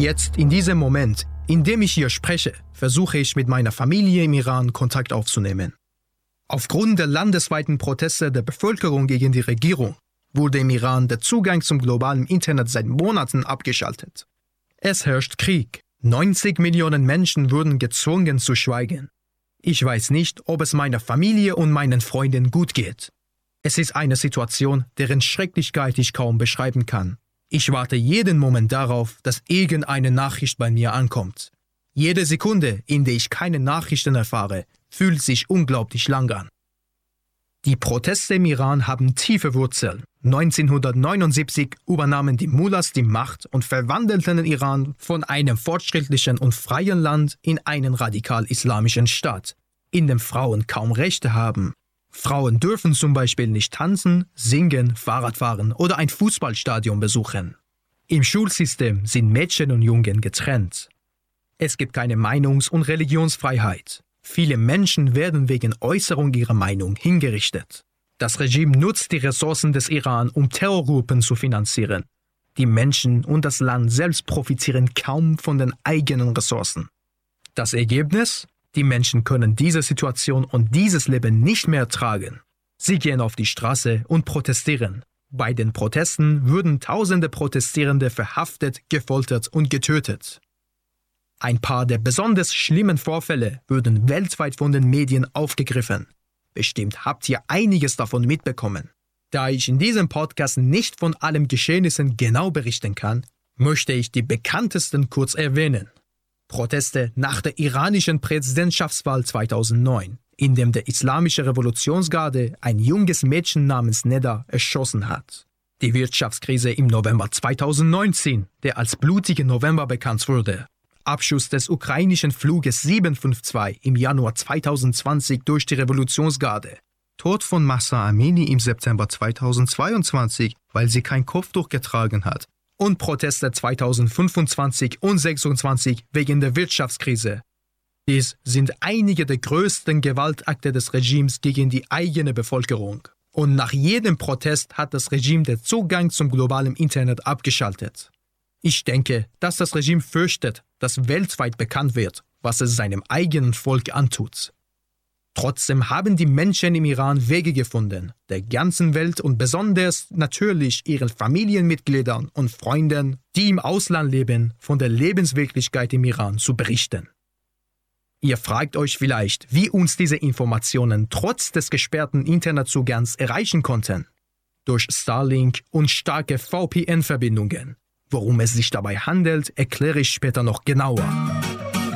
Jetzt, in diesem Moment, in dem ich hier spreche, versuche ich mit meiner Familie im Iran Kontakt aufzunehmen. Aufgrund der landesweiten Proteste der Bevölkerung gegen die Regierung wurde im Iran der Zugang zum globalen Internet seit Monaten abgeschaltet. Es herrscht Krieg. 90 Millionen Menschen wurden gezwungen zu schweigen. Ich weiß nicht, ob es meiner Familie und meinen Freunden gut geht. Es ist eine Situation, deren Schrecklichkeit ich kaum beschreiben kann. Ich warte jeden Moment darauf, dass irgendeine Nachricht bei mir ankommt. Jede Sekunde, in der ich keine Nachrichten erfahre, fühlt sich unglaublich lang an. Die Proteste im Iran haben tiefe Wurzeln. 1979 übernahmen die Mullahs die Macht und verwandelten den Iran von einem fortschrittlichen und freien Land in einen radikal-islamischen Staat, in dem Frauen kaum Rechte haben. Frauen dürfen zum Beispiel nicht tanzen, singen, Fahrrad fahren oder ein Fußballstadion besuchen. Im Schulsystem sind Mädchen und Jungen getrennt. Es gibt keine Meinungs- und Religionsfreiheit. Viele Menschen werden wegen Äußerung ihrer Meinung hingerichtet. Das Regime nutzt die Ressourcen des Iran, um Terrorgruppen zu finanzieren. Die Menschen und das Land selbst profitieren kaum von den eigenen Ressourcen. Das Ergebnis? Die Menschen können diese Situation und dieses Leben nicht mehr ertragen. Sie gehen auf die Straße und protestieren. Bei den Protesten wurden tausende Protestierende verhaftet, gefoltert und getötet. Ein paar der besonders schlimmen Vorfälle wurden weltweit von den Medien aufgegriffen. Bestimmt habt ihr einiges davon mitbekommen. Da ich in diesem Podcast nicht von allen Geschehnissen genau berichten kann, möchte ich die bekanntesten kurz erwähnen. Proteste nach der iranischen Präsidentschaftswahl 2009, in dem der Islamische Revolutionsgarde ein junges Mädchen namens Neda erschossen hat. Die Wirtschaftskrise im November 2019, der als blutige November bekannt wurde. Abschuss des ukrainischen Fluges 752 im Januar 2020 durch die Revolutionsgarde. Tod von Mahsa Amini im September 2022, weil sie kein Kopftuch getragen hat. Und Proteste 2025 und 2026 wegen der Wirtschaftskrise. Dies sind einige der größten Gewaltakte des Regimes gegen die eigene Bevölkerung. Und nach jedem Protest hat das Regime den Zugang zum globalen Internet abgeschaltet. Ich denke, dass das Regime fürchtet, dass weltweit bekannt wird, was es seinem eigenen Volk antut. Trotzdem haben die Menschen im Iran Wege gefunden, der ganzen Welt und besonders natürlich ihren Familienmitgliedern und Freunden, die im Ausland leben, von der Lebenswirklichkeit im Iran zu berichten. Ihr fragt euch vielleicht, wie uns diese Informationen trotz des gesperrten Internetzugangs erreichen konnten. Durch Starlink und starke VPN-Verbindungen. Worum es sich dabei handelt, erkläre ich später noch genauer.